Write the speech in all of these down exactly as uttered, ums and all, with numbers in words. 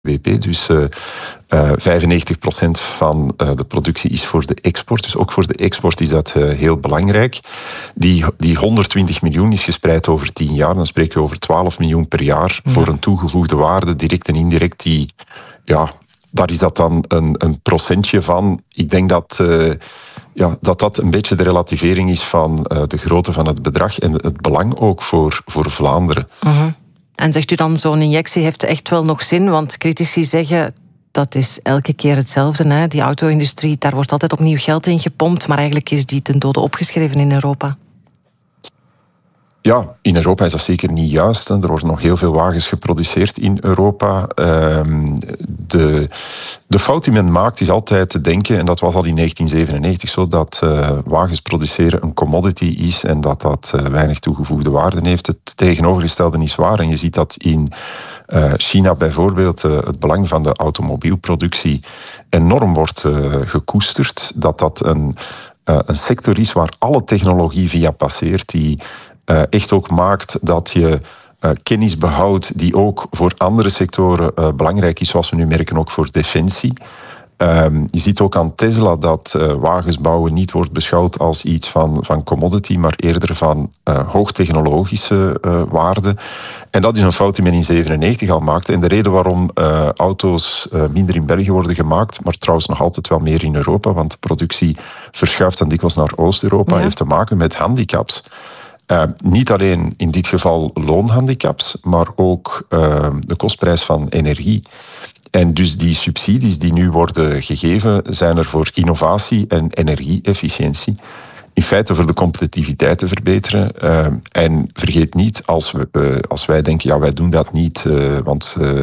W P. Dus uh, uh, vijfennegentig procent van uh, de productie is voor de export. Dus ook voor de export is dat uh, heel belangrijk. Die, die honderdtwintig miljoen is gespreid over tien jaar. Dan spreken we over twaalf miljoen per jaar ja. voor een toegevoegde waarde, direct en indirect. Die, ja, daar is dat dan een, een procentje van. Ik denk dat, uh, ja, dat dat een beetje de relativering is van uh, de grootte van het bedrag en het belang ook voor, voor Vlaanderen. Uh-huh. En zegt u dan, zo'n injectie heeft echt wel nog zin? Want critici zeggen, dat is elke keer hetzelfde. Hè? Die auto-industrie, daar wordt altijd opnieuw geld in gepompt, maar eigenlijk is die ten dode opgeschreven in Europa. Ja, in Europa is dat zeker niet juist. Er worden nog heel veel wagens geproduceerd in Europa. De, de fout die men maakt is altijd te denken, en dat was al in negentien zevenennegentig zo, dat uh, wagens produceren een commodity is en dat dat uh, weinig toegevoegde waarde heeft. Het tegenovergestelde is waar. En je ziet dat in uh, China bijvoorbeeld uh, het belang van de automobielproductie enorm wordt uh, gekoesterd. Dat dat een, uh, een sector is waar alle technologie via passeert, die Uh, echt ook maakt dat je uh, kennis behoudt die ook voor andere sectoren uh, belangrijk is, zoals we nu merken ook voor defensie. Um, je ziet ook aan Tesla dat uh, wagens bouwen niet wordt beschouwd als iets van, van commodity, maar eerder van uh, hoogtechnologische uh, waarde. En dat is een fout die men in negentien zevenennegentig al maakte. En de reden waarom uh, auto's uh, minder in België worden gemaakt, maar trouwens nog altijd wel meer in Europa, want de productie verschuift dan dikwijls naar Oost-Europa, ja. heeft te maken met handicaps. Uh, niet alleen in dit geval loonhandicaps, maar ook uh, de kostprijs van energie. En dus die subsidies die nu worden gegeven, zijn er voor innovatie en energie-efficiëntie. In feite voor de competitiviteit te verbeteren. Uh, en vergeet niet, als, we, uh, als wij denken, ja, wij doen dat niet, uh, want uh,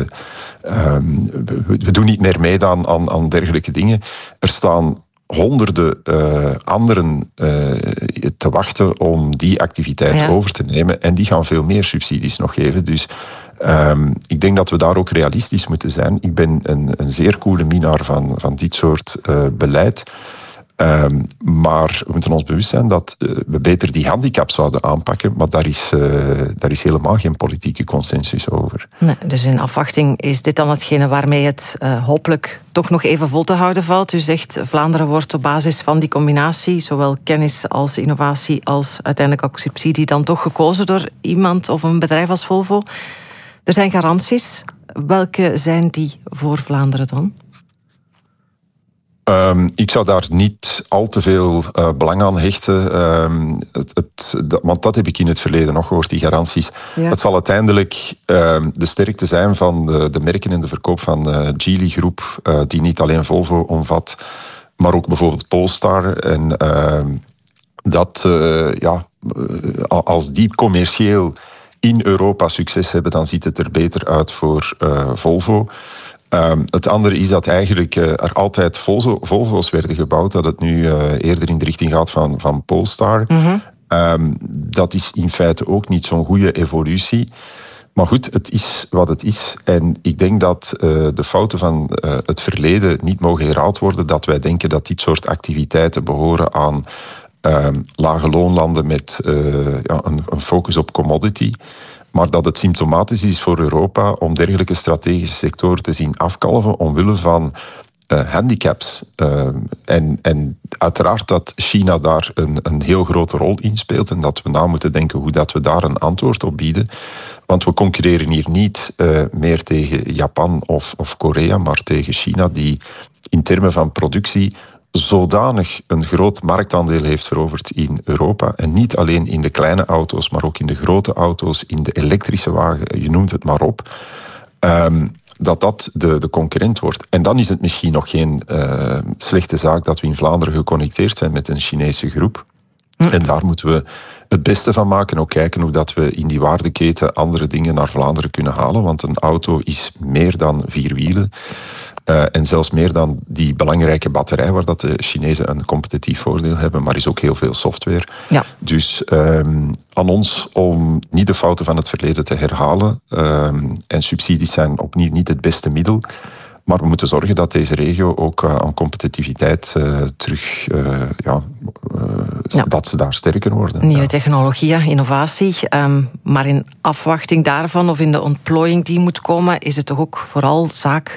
um, we, we doen niet meer mee aan, aan, aan dergelijke dingen. Er staan honderden uh, anderen uh, te wachten om die activiteit ja. over te nemen. En die gaan veel meer subsidies nog geven. Dus um, ik denk dat we daar ook realistisch moeten zijn. Ik ben een, een zeer coole minnaar van, van dit soort uh, beleid. Um, maar we moeten ons bewust zijn dat uh, we beter die handicap zouden aanpakken, maar daar is, uh, daar is helemaal geen politieke consensus over. Nee, dus in afwachting is dit dan hetgene waarmee het uh, hopelijk toch nog even vol te houden valt. U zegt, Vlaanderen wordt op basis van die combinatie, zowel kennis als innovatie als uiteindelijk ook subsidie, dan toch gekozen door iemand of een bedrijf als Volvo. Er zijn garanties. Welke zijn die voor Vlaanderen dan? Um, ik zou daar niet al te veel uh, belang aan hechten. Um, het, het, dat, want dat heb ik in het verleden nog gehoord, die garanties. Ja. Het zal uiteindelijk um, de sterkte zijn van de, de merken en de verkoop van de Geely Groep, uh, die niet alleen Volvo omvat, maar ook bijvoorbeeld Polestar. En uh, dat, uh, ja, als die commercieel in Europa succes hebben, dan ziet het er beter uit voor uh, Volvo. Um, het andere is dat eigenlijk uh, er altijd Volvo, Volvo's werden gebouwd, dat het nu uh, eerder in de richting gaat van, van Polestar. Mm-hmm. Um, dat is in feite ook niet zo'n goede evolutie. Maar goed, het is wat het is. En ik denk dat uh, de fouten van uh, het verleden niet mogen herhaald worden, dat wij denken dat dit soort activiteiten behoren aan uh, lage loonlanden met uh, ja, een, een focus op commodity. Maar dat het symptomatisch is voor Europa om dergelijke strategische sectoren te zien afkalven omwille van uh, handicaps. Uh, en, en uiteraard dat China daar een, een heel grote rol in speelt en dat we na moeten denken hoe dat we daar een antwoord op bieden. Want we concurreren hier niet uh, meer tegen Japan of, of Korea, maar tegen China, die in termen van productie zodanig een groot marktaandeel heeft veroverd in Europa. En niet alleen in de kleine auto's, maar ook in de grote auto's, in de elektrische wagen, je noemt het maar op. Um, dat dat de, de concurrent wordt. En dan is het misschien nog geen uh, slechte zaak dat we in Vlaanderen geconnecteerd zijn met een Chinese groep. Hm. En daar moeten we het beste van maken en ook kijken hoe dat we in die waardeketen andere dingen naar Vlaanderen kunnen halen. Want een auto is meer dan vier wielen. Uh, en zelfs meer dan die belangrijke batterij, waar dat de Chinezen een competitief voordeel hebben, maar is ook heel veel software. Ja. Dus um, aan ons om niet de fouten van het verleden te herhalen. Um, en subsidies zijn opnieuw niet het beste middel. Maar we moeten zorgen dat deze regio ook uh, aan competitiviteit uh, terug, uh, ja, uh, ja. dat ze daar sterker worden. Nieuwe ja. technologieën, innovatie. Um, maar in afwachting daarvan of in de ontplooiing die moet komen, is het toch ook vooral zaak